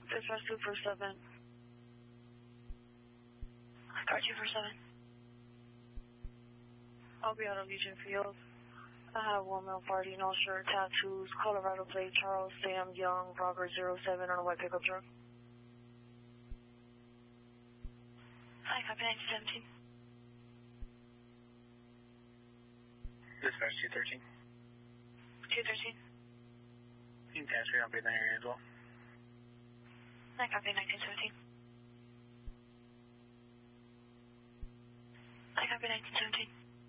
Dispatch 247. Car 247. I'll be out of Legion Field. I have one male party, no shirt, tattoos, Colorado plate, Charles Sam Young, Robert 07 on a white pickup truck. Hi, copy 1917. Dispatch 213. 213. You can transfer your update that area as well. Hi, copy 1917. Hi, copy 1917.